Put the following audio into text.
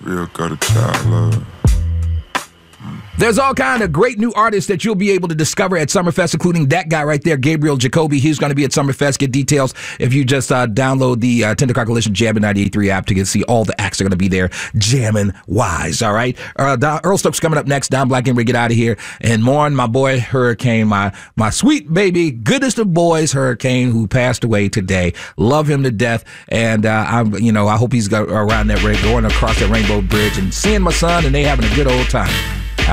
still got a child love. There's all kind of great new artists that you'll be able to discover at Summerfest, including that guy right there, Gabriel Jacoby. He's going to be at Summerfest. Get details if you just download the Tender Car Coalition Jammin' 98.3 app to see all the acts that are going to be there, jamming wise, all right? Earl Stokes coming up next. Don Black and we get out of here. And more on my boy Hurricane, my sweet baby, goodest of boys, Hurricane, who passed away today. Love him to death. And I hope he's around that going across that Rainbow Bridge and seeing my son and they having a good old time.